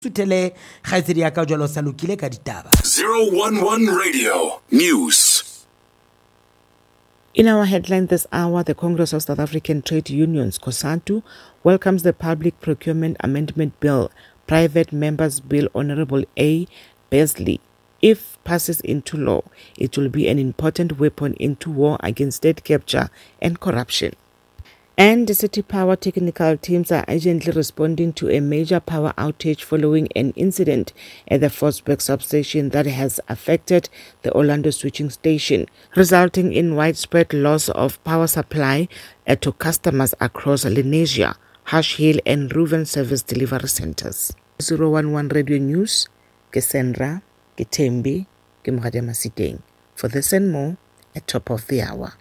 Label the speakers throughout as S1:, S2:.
S1: Sutele khaitsedi ya ka jwalo sa lokile ka ditaba
S2: 011 Radio News.
S3: In our headline this hour, the Congress of South African Trade Unions, COSATU, welcomes the Public Procurement Amendment Bill, Private Members Bill Honorable A. Beasley. If passes into law, it will be an important weapon into war against state capture and corruption. And the City Power technical teams are urgently responding to a major power outage following an incident at the Forsberg substation that has affected the Orlando switching station, resulting in widespread loss of power supply to customers across Lenasia, Harsh Hill and Reuven service delivery centers. 011 Radio News, Kesendra, Ketembi, Kimrade Masiteng. For this and more, at top of the hour.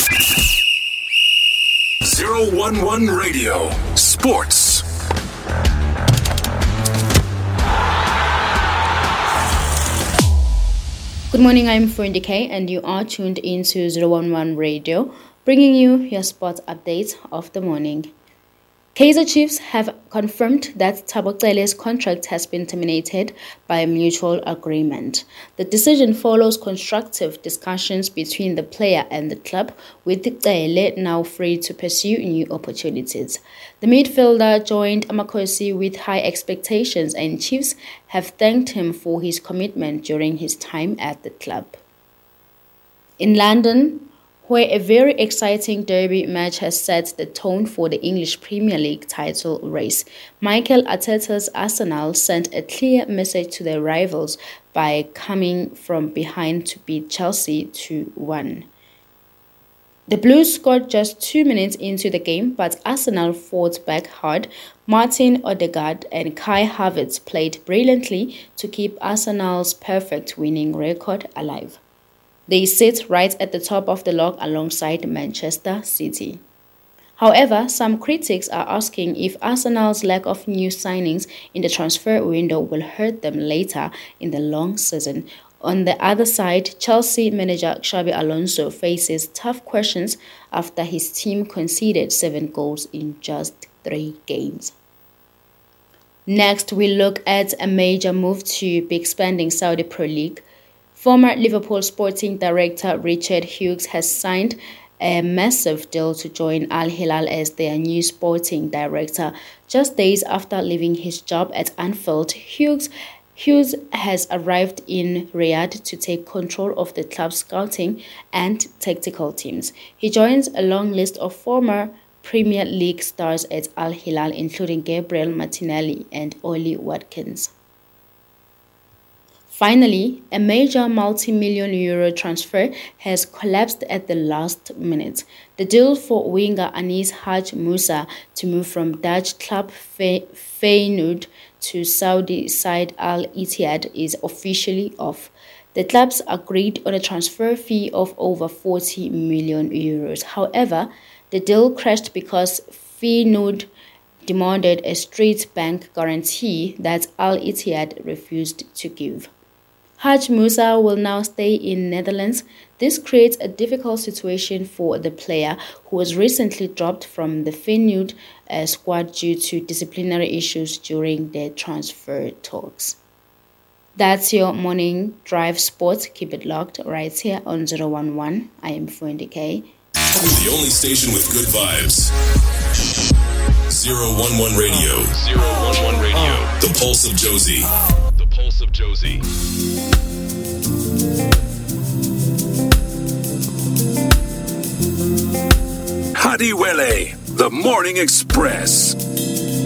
S2: 011 Radio Sports.
S4: Good morning, I'm Fundi K and you are tuned into 011 Radio, bringing you your sports updates of the morning. Kaizer Chiefs have confirmed that Thabo Cele's contract has been terminated by mutual agreement. The decision follows constructive discussions between the player and the club, with Cele now free to pursue new opportunities. The midfielder joined Amakosi with high expectations, and Chiefs have thanked him for his commitment during his time at the club. In London, where a very exciting derby match has set the tone for the English Premier League title race, Mikel Arteta's Arsenal sent a clear message to their rivals by coming from behind to beat Chelsea 2-1. The Blues scored just 2 minutes into the game, but Arsenal fought back hard. Martin Odegaard and Kai Havertz played brilliantly to keep Arsenal's perfect winning record alive. They sit right at the top of the log alongside Manchester City. However, some critics are asking if Arsenal's lack of new signings in the transfer window will hurt them later in the long season. On the other side, Chelsea manager Xabi Alonso faces tough questions after his team conceded 7 goals in just 3 games. Next, we look at a major move to be expanding Saudi Pro League. Former Liverpool sporting director Richard Hughes has signed a massive deal to join Al Hilal as their new sporting director. Just days after leaving his job at Anfield, Hughes has arrived in Riyadh to take control of the club's scouting and tactical teams. He joins a long list of former Premier League stars at Al Hilal, including Gabriel Martinelli and Ollie Watkins. Finally, a major multi-million euro transfer has collapsed at the last minute. The deal for winger Anis Haj Musa to move from Dutch club Feyenoord to Saudi side Al Ittihad is officially off. The clubs agreed on a transfer fee of over 40 million euros. However, the deal crashed because Feyenoord demanded a street bank guarantee that Al Ittihad refused to give. Haj Musa will now stay in Netherlands. This creates a difficult situation for the player, who was recently dropped from the Feyenoord squad due to disciplinary issues during the transfer talks. That's your morning drive sports. Keep it locked right here on 011. I am Fundi K.
S2: The only station with good vibes. 011 Radio. 011 Radio. The Pulse of Josie. The Pulse of Josie. Hadiwele, the Morning Express.